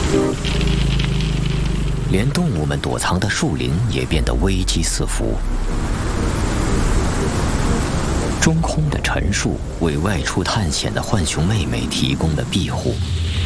连动物们躲藏的树林也变得危机四伏。中空的陈树为外出探险的浣熊妹妹提供了庇护。